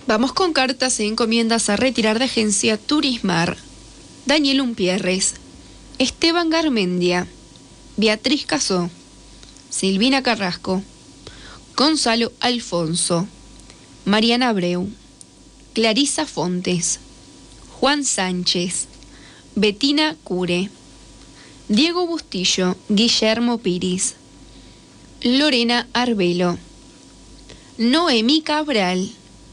Vamos con cartas e encomiendas a retirar de agencia Turismar. Daniel Umpierres, Esteban Garmendia, Beatriz Casó, Silvina Carrasco, Gonzalo Alfonso, Mariana Abreu, Clarisa Fontes, Juan Sánchez, Betina Cure, Diego Bustillo, Guillermo Piris, Lorena Arbelo, Noemí Cabral,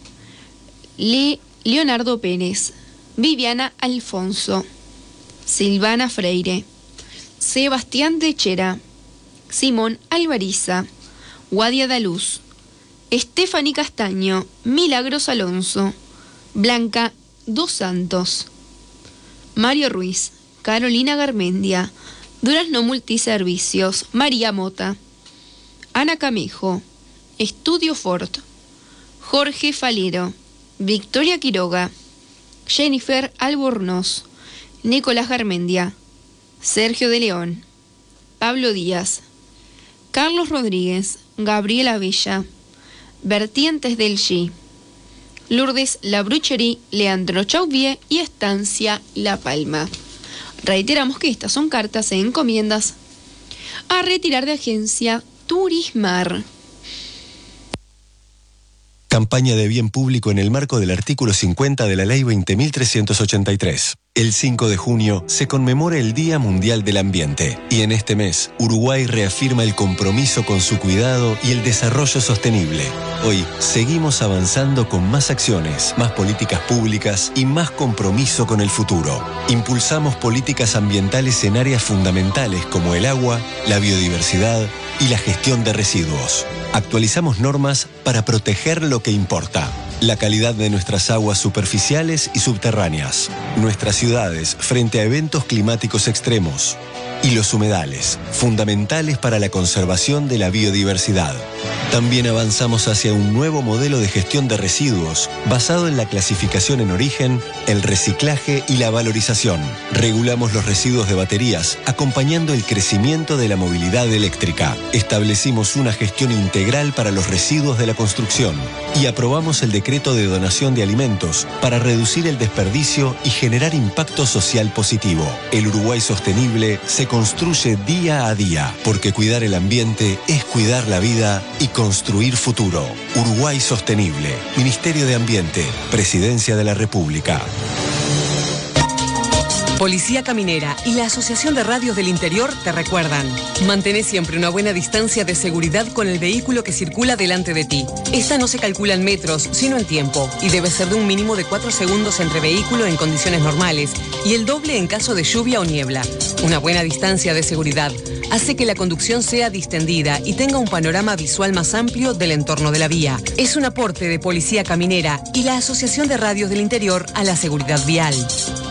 Leonardo Pérez, Viviana Alfonso, Silvana Freire, Sebastián Techera, Simón Alvariza, Guadia Daluz, Estefany Castaño, Milagros Alonso, Blanca Dos Santos, Mario Ruiz, Carolina Garmendia, Durazno Multiservicios, María Mota, Ana Camejo, Estudio Ford, Jorge Falero, Victoria Quiroga, Jennifer Albornoz, Nicolás Garmendia, Sergio de León, Pablo Díaz, Carlos Rodríguez, Gabriela Villa, Vertientes del G, Lourdes Labrucherie, Leandro Chauvier y Estancia La Palma. Reiteramos que estas son cartas e encomiendas a retirar de agencia Turismar. Campaña de bien público en el marco del artículo 50 de la Ley 20.383. El 5 de junio se conmemora el Día Mundial del Ambiente y en este mes Uruguay reafirma el compromiso con su cuidado y el desarrollo sostenible. Hoy seguimos avanzando con más acciones, más políticas públicas y más compromiso con el futuro. Impulsamos políticas ambientales en áreas fundamentales como el agua, la biodiversidad y la gestión de residuos. Actualizamos normas para proteger lo que importa. La calidad de nuestras aguas superficiales y subterráneas, nuestras ciudades frente a eventos climáticos extremos y los humedales, fundamentales para la conservación de la biodiversidad. También avanzamos hacia un nuevo modelo de gestión de residuos basado en la clasificación en origen, el reciclaje y la valorización. Regulamos los residuos de baterías, acompañando el crecimiento de la movilidad eléctrica. Establecimos una gestión integral para los residuos de la construcción y aprobamos el decreto de donación de alimentos para reducir el desperdicio y generar impacto social positivo. El Uruguay sostenible se construye día a día, porque cuidar el ambiente es cuidar la vida y construir futuro. Uruguay Sostenible, Ministerio de Ambiente, Presidencia de la República. Policía Caminera y la Asociación de Radios del Interior te recuerdan: mantén siempre una buena distancia de seguridad con el vehículo que circula delante de ti. Esta no se calcula en metros, sino en tiempo, y debe ser de un mínimo de 4 segundos entre vehículo en condiciones normales y el doble en caso de lluvia o niebla. Una buena distancia de seguridad hace que la conducción sea distendida y tenga un panorama visual más amplio del entorno de la vía. Es un aporte de Policía Caminera y la Asociación de Radios del Interior a la seguridad vial.